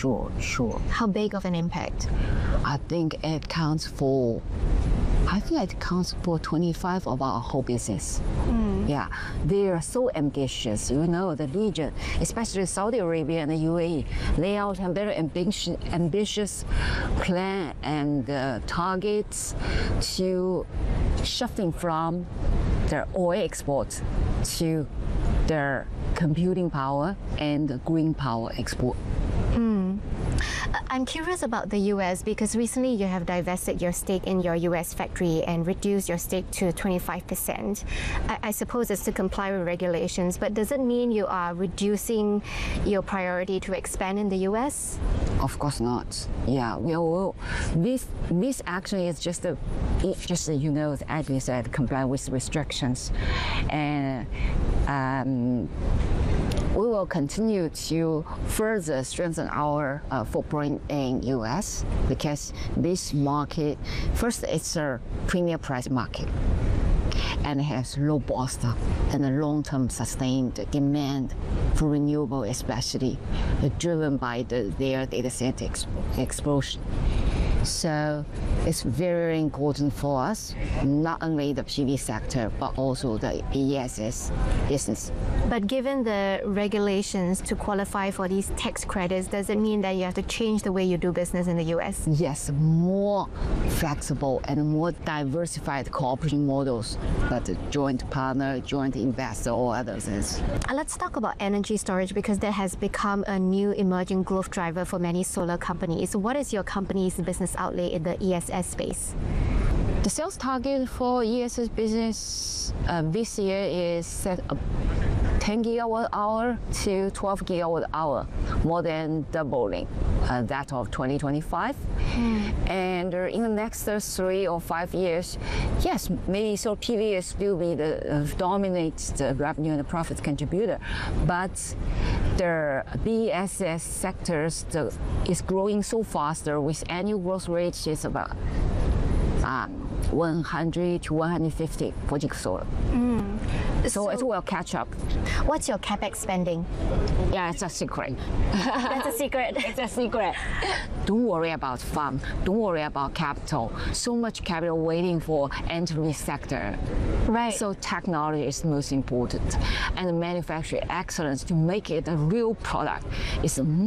Sure. How big of an impact? I think it counts for 25 of our whole business. Yeah, they are so ambitious. You know, the region, especially Saudi Arabia and the UAE, lay out a very ambitious plan and targets to shifting from their oil exports to their computing power and green power export. I'm curious about the US because recently you have divested your stake in your US factory and reduced your stake to 25%. I suppose it's to comply with regulations, but does it mean you are reducing your priority to expand in the US? Of course not. Yeah, we will. This actually is just you know, as we said, comply with restrictions, and we will continue to further strengthen our footprint in US because this market, first, it's a premium price market and it has robust and a long-term sustained demand for renewable, especially driven by their data center explosion. So it's very important for us, not only the PV sector, but also the ESS business. But given the regulations to qualify for these tax credits, does it mean that you have to change the way you do business in the US? Yes, more flexible and more diversified cooperation models, but joint partner, joint investor, or others. Let's talk about energy storage because that has become a new emerging growth driver for many solar companies. What is your company's business outlay in the ESS space? The sales target for ESS business this year is set up 10 gigawatt hour to 12 gigawatt hour, more than doubling that of 2025. And in the next 3 or 5 years, yes, maybe so PV will still be the dominates the revenue and the profit contributor, but the BESS sectors is growing so faster with annual growth rates is about 100 to 150 for Jigsaw. So it will catch up. What's your capex spending? Yeah, it's a secret. That's a secret. It's a secret. Don't worry about farm. Don't worry about capital. So much capital waiting for entering sector. Right. So technology is most important, and manufacturing excellence to make it a real product is